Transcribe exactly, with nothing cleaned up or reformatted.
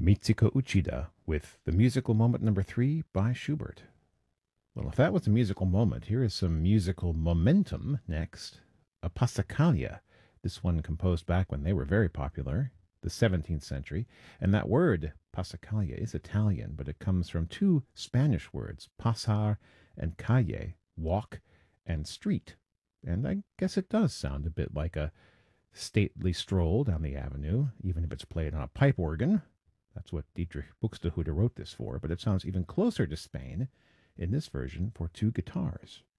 Mitsuko Uchida with the musical moment number three by Schubert. Well, if that was a musical moment, here is some musical momentum next. A Passacaglia, this one composed back when they were very popular, the seventeenth century. And that word, Passacaglia, is Italian, but it comes from two Spanish words, passar and calle, walk and street. And I guess it does sound a bit like a stately stroll down the avenue, even if it's played on a pipe organ. That's what Dietrich Buxtehude wrote this for, but it sounds even closer to Spain in this version for two guitars.